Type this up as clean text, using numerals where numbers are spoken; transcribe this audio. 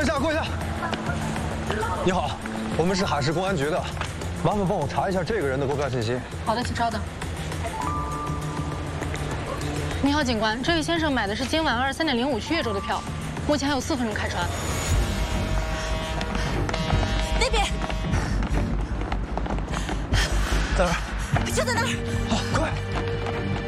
一下，过一下。你好，我们是海事公安局的，麻烦帮我查一下这个人的购票信息。 好的，请稍等。你好，警官，这位先生买的是今晚23.05去越州的票，目前还有4分钟开船。 那边， 在哪儿？ 就在那儿。 好，快！